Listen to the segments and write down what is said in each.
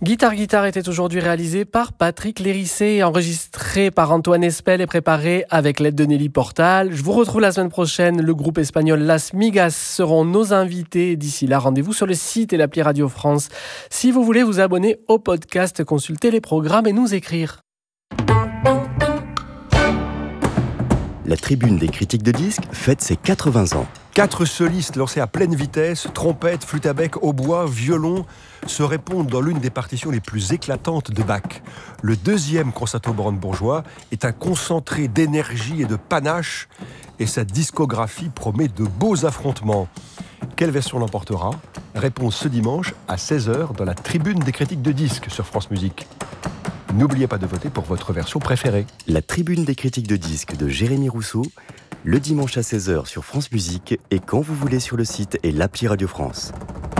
Guitare était aujourd'hui réalisé par Patrick Lérissé, enregistré par Antoine Espel et préparé avec l'aide de Nelly Portal. Je vous retrouve la semaine prochaine. Le groupe espagnol Las Migas seront nos invités. D'ici là, rendez-vous sur le site et l'appli Radio France. Si vous voulez vous abonner au podcast, consulter les programmes et nous écrire. La tribune des critiques de disques fête ses 80 ans. 4 solistes lancés à pleine vitesse, trompette, flûte à bec, hautbois, violon, se répondent dans l'une des partitions les plus éclatantes de Bach. Le deuxième concerto brandebourgeois est un concentré d'énergie et de panache, et sa discographie promet de beaux affrontements. Quelle version l'emportera ? Réponse ce dimanche à 16h dans la tribune des critiques de disques sur France Musique. N'oubliez pas de voter pour votre version préférée. La tribune des critiques de disques de Jérémy Rousseau, le dimanche à 16h sur France Musique et quand vous voulez sur le site et l'appli Radio France.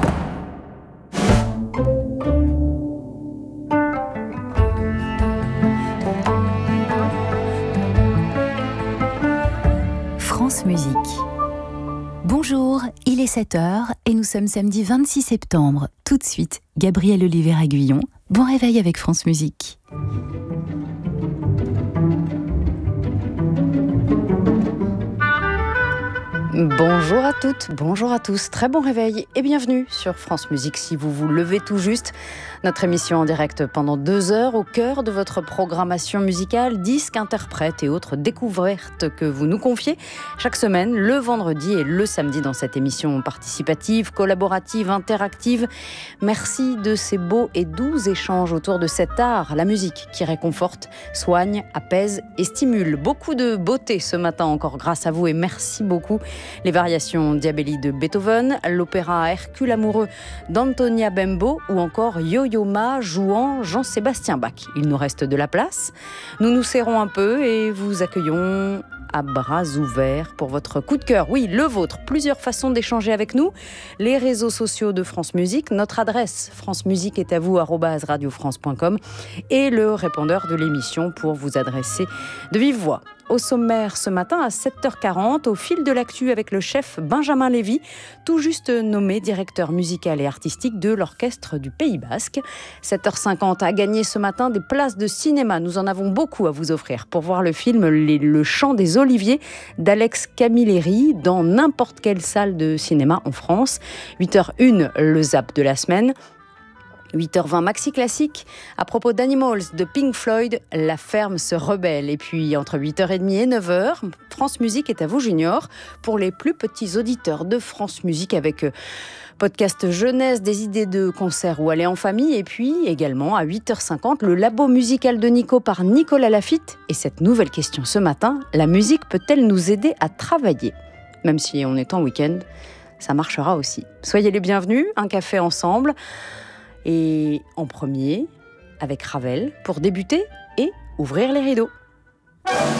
France Musique. Bonjour, il est 7h et nous sommes samedi 26 septembre. Tout de suite, Gabriel Oliver-Aguillon. Bon réveil avec France Musique. Bonjour à toutes, bonjour à tous, très bon réveil et bienvenue sur France Musique si vous vous levez tout juste. Notre émission en direct pendant 2 heures au cœur de votre programmation musicale, disques, interprètes et autres découvertes que vous nous confiez chaque semaine, le vendredi et le samedi dans cette émission participative, collaborative, interactive. Merci de ces beaux et doux échanges autour de cet art, la musique qui réconforte, soigne, apaise et stimule. Beaucoup de beauté ce matin encore grâce à vous et merci beaucoup. Les variations Diabelli de Beethoven, l'opéra Hercule amoureux d'Antonia Bembo ou encore Yo-Yo Ma jouant Jean-Sébastien Bach. Il nous reste de la place. Nous nous serrons un peu et vous accueillons à bras ouverts pour votre coup de cœur. Oui, le vôtre. Plusieurs façons d'échanger avec nous. Les réseaux sociaux de France Musique. Notre adresse francemusique est à vous @radiofrance.com et le répondeur de l'émission pour vous adresser de vive voix. Au sommaire ce matin à 7h40, au fil de l'actu avec le chef Benjamin Lévy, tout juste nommé directeur musical et artistique de l'Orchestre du Pays Basque. 7h50 à gagner ce matin des places de cinéma. Nous en avons beaucoup à vous offrir pour voir le film Le Chant des Oliviers d'Alex Camilleri dans n'importe quelle salle de cinéma en France. 8h01, le zap de la semaine. 8h20 Maxi Classique, à propos d'Animals de Pink Floyd, La Ferme se rebelle. Et puis entre 8h30 et 9h, France Musique est à vous Junior, pour les plus petits auditeurs de France Musique avec podcast jeunesse, des idées de concerts ou aller en famille. Et puis également à 8h50, le labo musical de Nico par Nicolas Lafitte. Et cette nouvelle question ce matin, la musique peut-elle nous aider à travailler ? Même si on est en week-end, ça marchera aussi. Soyez les bienvenus, un café ensemble. Et en premier, avec Ravel, pour débuter et ouvrir les rideaux.